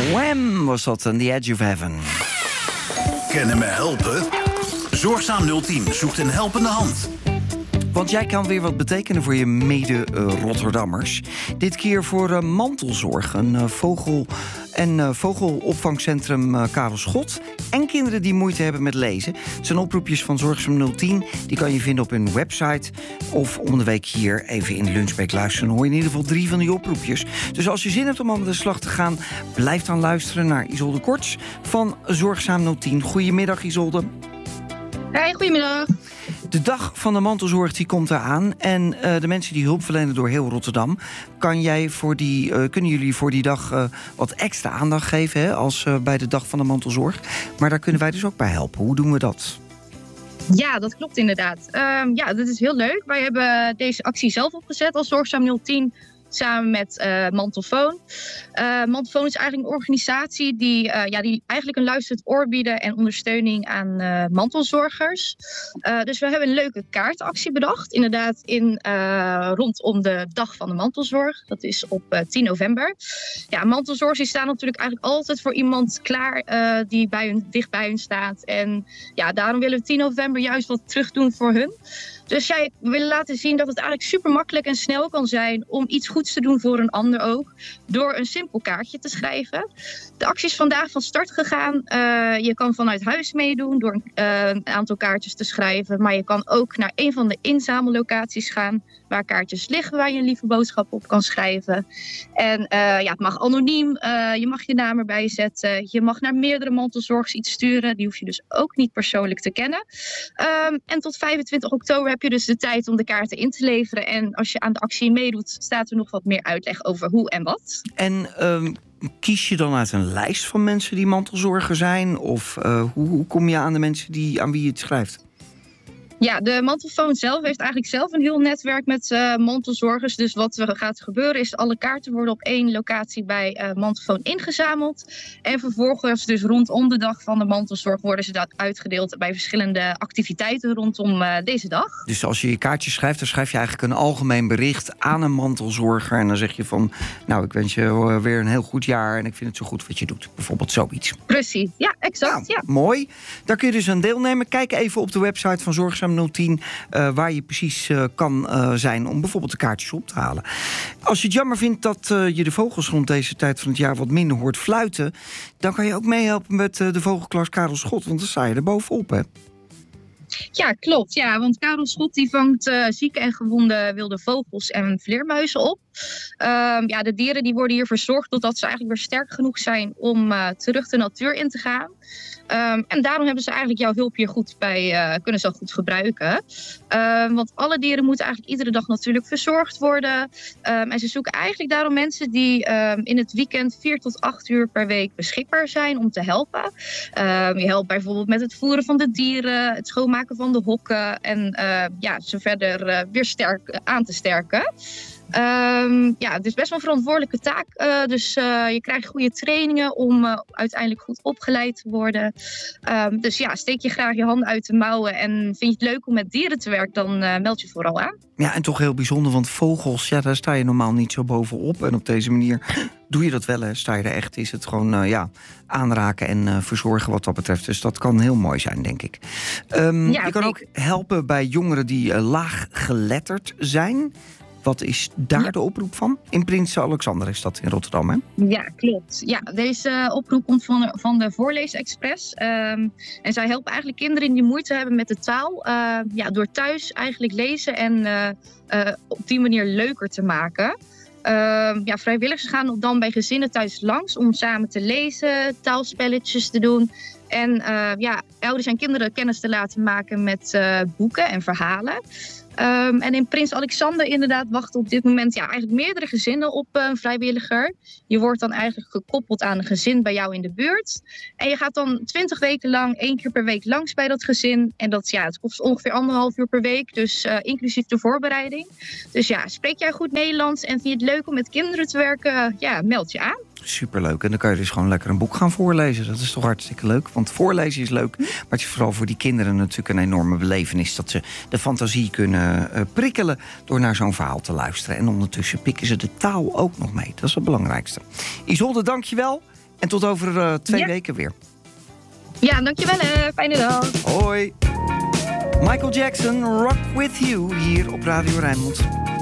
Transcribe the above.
Wham was dat, on the edge of heaven. Kennen me helpen? Zorgzaam 010 zoekt een helpende hand. Want jij kan weer wat betekenen voor je mede-Rotterdammers. Dit keer voor mantelzorg, een vogelopvangcentrum Karel Schot en kinderen die moeite hebben met lezen. Het zijn oproepjes van Zorgzaam 010. Die kan je vinden op hun website. Of om de week hier even in de lunchbreak luisteren. Dan hoor je in ieder geval 3 van die oproepjes. Dus als je zin hebt om aan de slag te gaan, blijf dan luisteren naar Isolde Korts van Zorgzaam 010. Goedemiddag, Isolde. Hey, goedemiddag. De dag van de mantelzorg die komt eraan. En de mensen die hulp verlenen door heel Rotterdam, kunnen jullie voor die dag wat extra aandacht geven, hè, als bij de dag van de mantelzorg. Maar daar kunnen wij dus ook bij helpen. Hoe doen we dat? Ja, dat klopt inderdaad. Dat is heel leuk. Wij hebben deze actie zelf opgezet als Zorgzaam 010. Samen met Mantelfoon. Mantelfoon is eigenlijk een organisatie die eigenlijk een luisterend oor bieden en ondersteuning aan mantelzorgers. Dus we hebben een leuke kaartactie bedacht. Inderdaad rondom de dag van de mantelzorg. Dat is op 10 november. Ja, mantelzorgers die staan natuurlijk eigenlijk altijd voor iemand klaar die dicht bij hun staat. En ja, daarom willen we 10 november juist wat terug doen voor hun. Dus we willen laten zien dat het eigenlijk super makkelijk en snel kan zijn om iets goeds te doen voor een ander ook. Door een simpel kaartje te schrijven. De actie is vandaag van start gegaan. Je kan vanuit huis meedoen door een aantal kaartjes te schrijven. Maar je kan ook naar een van de inzamellocaties gaan waar kaartjes liggen waar je een lieve boodschap op kan schrijven. En het mag anoniem. Je mag je naam erbij zetten. Je mag naar meerdere mantelzorgers iets sturen. Die hoef je dus ook niet persoonlijk te kennen. En tot 25 oktober heb je dus de tijd om de kaarten in te leveren. En als je aan de actie meedoet, staat er nog wat meer uitleg over hoe en wat. En kies je dan uit een lijst van mensen die mantelzorger zijn? Of hoe kom je aan de mensen aan wie je het schrijft? Ja, de Mantelfoon zelf heeft eigenlijk zelf een heel netwerk met mantelzorgers. Dus wat er gaat gebeuren is alle kaarten worden op 1 locatie bij Mantelfoon ingezameld. En vervolgens dus rondom de dag van de mantelzorg worden ze uitgedeeld bij verschillende activiteiten rondom deze dag. Dus als je je kaartje schrijft, dan schrijf je eigenlijk een algemeen bericht aan een mantelzorger. En dan zeg je van, nou, ik wens je weer een heel goed jaar en ik vind het zo goed wat je doet. Bijvoorbeeld zoiets. Precies, ja, exact. Nou, mooi. Daar kun je dus aan deelnemen. Kijk even op de website van Zorgzaam 010, waar je precies kan zijn om bijvoorbeeld de kaartjes op te halen. Als je het jammer vindt dat je de vogels rond deze tijd van het jaar wat minder hoort fluiten, dan kan je ook meehelpen met de vogelklas Karel Schot, want dan sta je er bovenop, hè? Ja, klopt. Ja, want Karel Schot die vangt zieke en gewonde wilde vogels en vleermuizen op. De dieren die worden hier verzorgd totdat ze eigenlijk weer sterk genoeg zijn om terug de natuur in te gaan. En daarom hebben ze eigenlijk jouw hulp hier goed bij, kunnen ze goed gebruiken. Want alle dieren moeten eigenlijk iedere dag natuurlijk verzorgd worden. En ze zoeken eigenlijk daarom mensen die in het weekend 4 tot 8 uur per week beschikbaar zijn om te helpen. Je helpt bijvoorbeeld met het voeren van de dieren, het schoonmaken van de hokken en ze verder weer aan te sterken. Het is best wel een verantwoordelijke taak. Je krijgt goede trainingen om uiteindelijk goed opgeleid te worden. Steek je graag je handen uit de mouwen en vind je het leuk om met dieren te werken, dan meld je vooral aan. Ja, en toch heel bijzonder, want vogels, daar sta je normaal niet zo bovenop. En op deze manier doe je dat wel, hè. Sta je er echt, is het gewoon aanraken en verzorgen wat dat betreft. Dus dat kan heel mooi zijn, denk ik. Je kan ook helpen bij jongeren die laaggeletterd zijn. Wat is daar de oproep van? In Prins Alexander is dat in Rotterdam, hè? Ja, klopt. Ja, deze oproep komt van de Voorleesexpress. En zij helpen eigenlijk kinderen die moeite hebben met de taal, door thuis eigenlijk lezen en op die manier leuker te maken. Vrijwilligers gaan dan bij gezinnen thuis langs om samen te lezen, taalspelletjes te doen. En ouders en kinderen kennis te laten maken met boeken en verhalen. En in Prins Alexander inderdaad wachten op dit moment eigenlijk meerdere gezinnen op een vrijwilliger. Je wordt dan eigenlijk gekoppeld aan een gezin bij jou in de buurt. En je gaat dan 20 weken lang 1 keer per week langs bij dat gezin. En het kost ongeveer 1,5 uur per week, dus inclusief de voorbereiding. Dus spreek jij goed Nederlands en vind je het leuk om met kinderen te werken? Meld je aan. Superleuk. En dan kan je dus gewoon lekker een boek gaan voorlezen. Dat is toch hartstikke leuk. Want voorlezen is leuk. Maar het is vooral voor die kinderen natuurlijk een enorme belevenis. Dat ze de fantasie kunnen prikkelen door naar zo'n verhaal te luisteren. En ondertussen pikken ze de taal ook nog mee. Dat is het belangrijkste. Isolde, dank je wel. En tot over 2 weken weer. Ja, dankjewel hè. Fijne dag. Hoi. Michael Jackson, Rock With You, hier op Radio Rijnmond.